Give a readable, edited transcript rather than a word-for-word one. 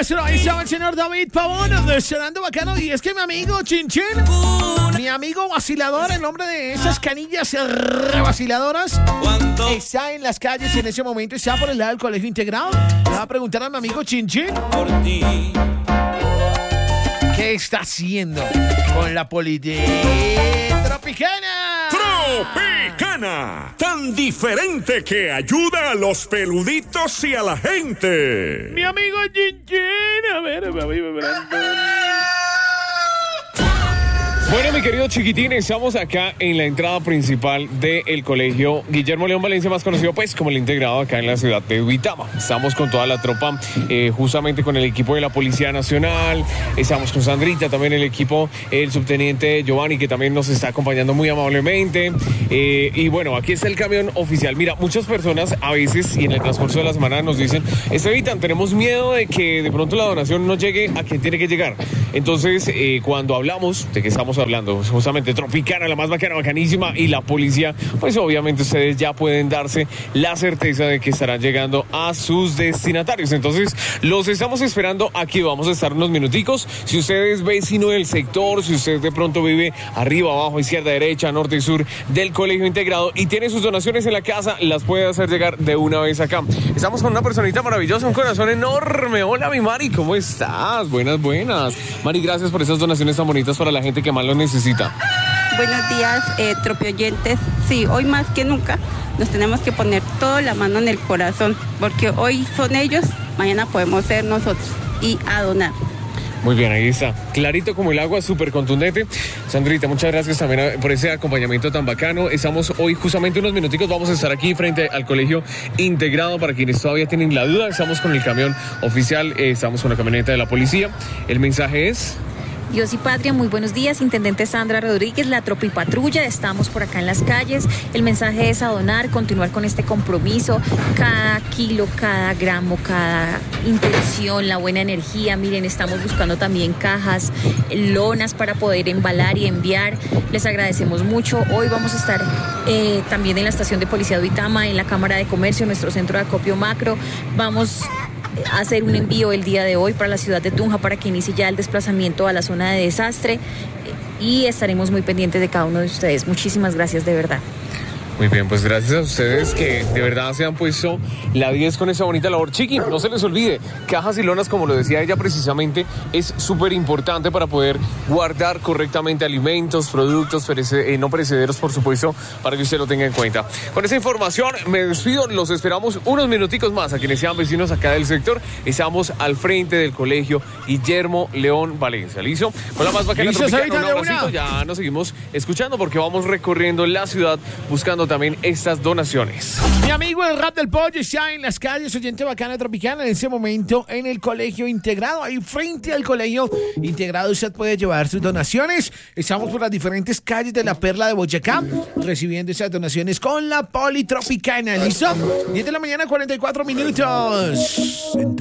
nuestro, ahí estaba el señor David Pavón, sonando bacano. Y es que mi amigo Chinchín, mi amigo vacilador, el nombre de esas canillas vaciladoras, está en las calles en ese momento, está por el lado del colegio integrado. Le va a preguntar a mi amigo Chinchín ¿qué está haciendo con la política tropicana? Tropicana, tan diferente que ayuda a los peluditos y a la gente. Mi amigo Chinchín, a ver. Bueno, mi querido chiquitín, estamos acá en la entrada principal del colegio Guillermo León Valencia, más conocido pues como el integrado acá en la ciudad de Duitama. Estamos con toda la tropa, justamente con el equipo de la Policía Nacional, estamos con Sandrita, también el equipo, el subteniente Giovanni, que también nos está acompañando muy amablemente. Y bueno, aquí está el camión oficial. Mira, muchas personas a veces y en el transcurso de la semana nos dicen, Estevitan, tenemos miedo de que de pronto la donación no llegue a quien tiene que llegar. Entonces, cuando hablamos de que estamos hablando justamente Tropicana, la más bacana, bacanísima, y la policía, pues obviamente ustedes ya pueden darse la certeza de que estarán llegando a sus destinatarios. Entonces los estamos esperando aquí, vamos a estar unos minuticos. Si usted es vecino del sector, si usted de pronto vive arriba, abajo, izquierda, derecha, norte y sur del colegio integrado y tiene sus donaciones en la casa, las puede hacer llegar de una vez acá. Estamos con una personita maravillosa, un corazón enorme. Hola mi Mari, ¿cómo estás? Buenas. Mari, gracias por esas donaciones tan bonitas para la gente que más lo necesita. Buenos días, tropioyentes. Sí, hoy más que nunca nos tenemos que poner toda la mano en el corazón, porque hoy son ellos, mañana podemos ser nosotros, y a donar. Muy bien, ahí está. Clarito como el agua, súper contundente. Sandrita, muchas gracias también por ese acompañamiento tan bacano. Estamos hoy justamente unos minuticos, vamos a estar aquí frente al colegio integrado para quienes todavía tienen la duda. Estamos con el camión oficial, estamos con la camioneta de la policía. El mensaje es... Dios y Patria, muy buenos días, Intendente Sandra Rodríguez, la Tropipatrulla, estamos por acá en las calles. El mensaje es a donar, continuar con este compromiso, cada kilo, cada gramo, cada intención, la buena energía. Miren, estamos buscando también cajas, lonas para poder embalar y enviar. Les agradecemos mucho. Hoy vamos a estar también en la estación de policía de Duitama, en la Cámara de Comercio, en nuestro centro de acopio macro. Vamos a hacer un envío el día de hoy para la ciudad de Tunja para que inicie ya el desplazamiento a la zona de desastre y estaremos muy pendientes de cada uno de ustedes. Muchísimas gracias, de verdad. Muy bien, pues gracias a ustedes que de verdad se han puesto la 10 con esa bonita labor. Chiqui, no se les olvide, cajas y lonas, como lo decía ella precisamente, es súper importante para poder guardar correctamente alimentos, productos no perecederos, por supuesto, para que usted lo tenga en cuenta. Con esa información me despido, los esperamos unos minuticos más a quienes sean vecinos acá del sector. Estamos al frente del colegio Guillermo León Valencia. ¿Listo? Con la más bacana tropicana, un abracito, ya nos seguimos escuchando porque vamos recorriendo la ciudad buscando también estas donaciones. Mi amigo el rap del pollo está en las calles, oyente bacana tropicana, en ese momento en el colegio integrado, ahí frente al colegio integrado usted puede llevar sus donaciones. Estamos por las diferentes calles de la Perla de Boyacá recibiendo esas donaciones con la Politropicana. ¿Listo? 10 de la mañana, 44 minutos.